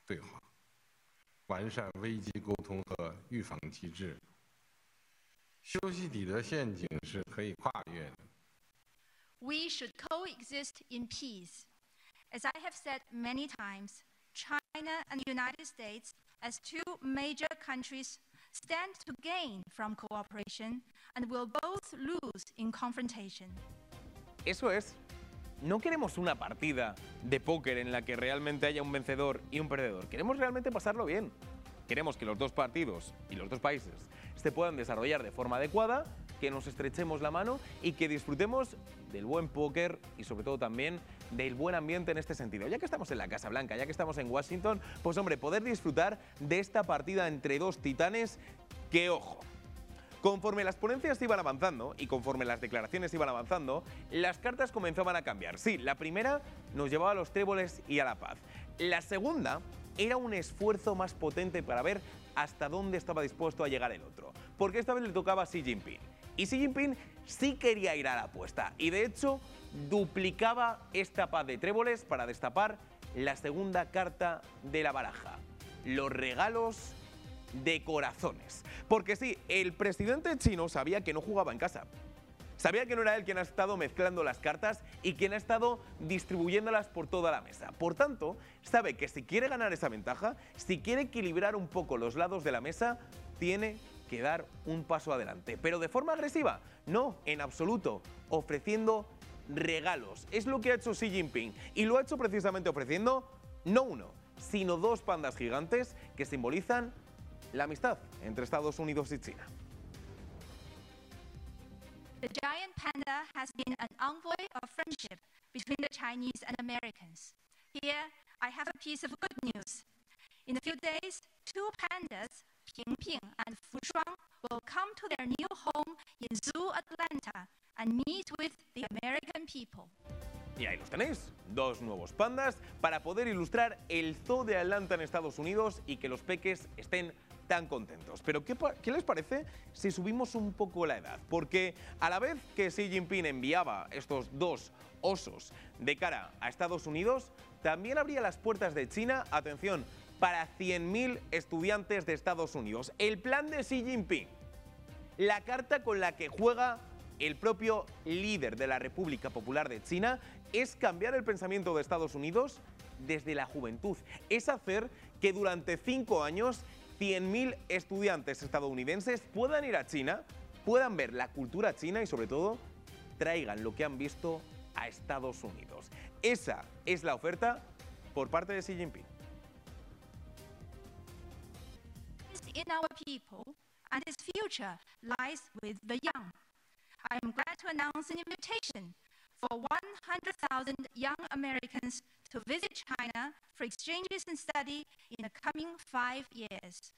对话，完善危机沟通和预防机制。修昔底德陷阱是可以跨越的。 We should coexist in peace. As I have said many times, China and the United States, as two major countries, stand to gain from cooperation and will both lose in confrontation. Eso es. No queremos una partida de póker en la que realmente haya un vencedor y un perdedor. Queremos realmente pasarlo bien. Queremos que los dos partidos y los dos países se puedan desarrollar de forma adecuada, que nos estrechemos la mano y que disfrutemos del buen póker y sobre todo también del buen ambiente en este sentido. Ya que estamos en la Casa Blanca, ya que estamos en Washington, pues hombre, poder disfrutar de esta partida entre dos titanes que, ojo, conforme las ponencias iban avanzando y conforme las declaraciones iban avanzando, las cartas comenzaban a cambiar. Sí, la primera nos llevaba a los tréboles y a la paz. La segunda era un esfuerzo más potente para ver hasta dónde estaba dispuesto a llegar el otro. Porque esta vez le tocaba a Xi Jinping. Y Xi Jinping sí quería ir a la apuesta. Y de hecho, duplicaba esta paz de tréboles para destapar la segunda carta de la baraja. Los regalos de corazones. Porque sí, el presidente chino sabía que no jugaba en casa. Sabía que no era él quien ha estado mezclando las cartas y quien ha estado distribuyéndolas por toda la mesa. Por tanto, sabe que si quiere ganar esa ventaja, si quiere equilibrar un poco los lados de la mesa, tiene que dar un paso adelante. Pero de forma agresiva, no, en absoluto, ofreciendo regalos. Es lo que ha hecho Xi Jinping y lo ha hecho precisamente ofreciendo no uno, sino dos pandas gigantes que simbolizan la amistad entre Estados Unidos y China. The giant panda has been an envoy of friendship between the Chinese and Americans. Here, I have a piece of good news. In a few days, two pandas, Pingping and Fushuang, will come to their new home in Zoo Atlanta and meet with the American people. Y ahí los tenéis, dos nuevos pandas para poder ilustrar el Zoo de Atlanta en Estados Unidos y que los peques estén tan contentos. Pero ¿qué les parece si subimos un poco la edad? Porque a la vez que Xi Jinping enviaba estos dos osos de cara a Estados Unidos, también abría las puertas de China, atención, para 100.000 estudiantes de Estados Unidos. El plan de Xi Jinping, la carta con la que juega el propio líder de la República Popular de China, es cambiar el pensamiento de Estados Unidos desde la juventud. Es hacer que durante 5 años 100.000 estudiantes estadounidenses puedan ir a China, puedan ver la cultura china y sobre todo traigan lo que han visto a Estados Unidos. Esa es la oferta por parte de Xi Jinping. In our people, and his future lies with the young. I am glad to announce an invitation for 100,000 young Americans to visit China for exchanges and study in the coming 5 years.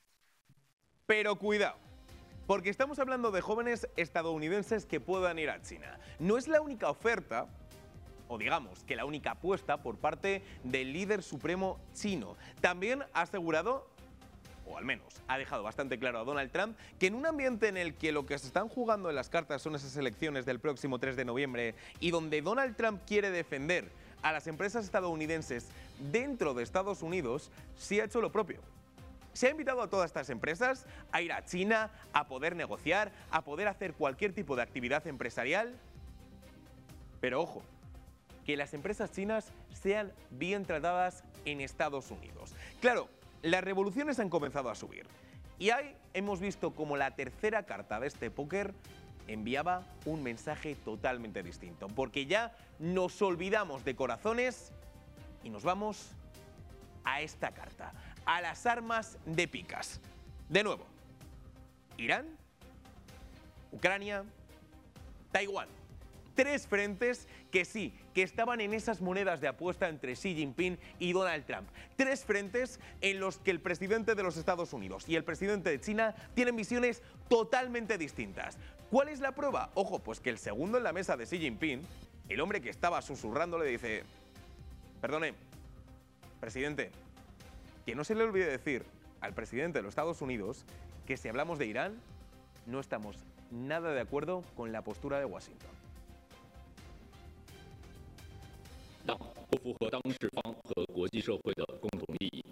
Pero cuidado, porque estamos hablando de jóvenes estadounidenses que puedan ir a China. No es la única oferta, o digamos que la única apuesta por parte del líder supremo chino. También ha asegurado, o al menos ha dejado bastante claro a Donald Trump, que en un ambiente en el que lo que se están jugando en las cartas son esas elecciones del próximo 3 de noviembre y donde Donald Trump quiere defender a las empresas estadounidenses dentro de Estados Unidos, sí ha hecho lo propio. Se ha invitado a todas estas empresas a ir a China, a poder negociar, a poder hacer cualquier tipo de actividad empresarial. Pero ojo, que las empresas chinas sean bien tratadas en Estados Unidos. Claro, las revoluciones han comenzado a subir. Y ahí hemos visto como la tercera carta de este póker enviaba un mensaje totalmente distinto. Porque ya nos olvidamos de corazones y nos vamos a esta carta, a las armas de picas. De nuevo, Irán, Ucrania, Taiwán. 3 frentes que sí, que estaban en esas monedas de apuesta entre Xi Jinping y Donald Trump. 3 frentes en los que el presidente de los Estados Unidos y el presidente de China tienen visiones totalmente distintas. ¿Cuál es la prueba? Ojo, pues que el segundo en la mesa de Xi Jinping, el hombre que estaba susurrando, le dice: perdone, presidente, que no se le olvide decir al presidente de los Estados Unidos que si hablamos de Irán, no estamos nada de acuerdo con la postura de Washington. 不符合当事方和国际社会的共同利益。